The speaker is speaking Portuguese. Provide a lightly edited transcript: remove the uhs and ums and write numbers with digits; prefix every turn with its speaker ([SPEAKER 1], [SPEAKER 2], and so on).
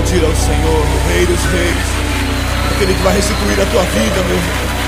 [SPEAKER 1] pedir ao Senhor, o Rei dos Reis, aquele que vai restituir a tua vida, meu irmão.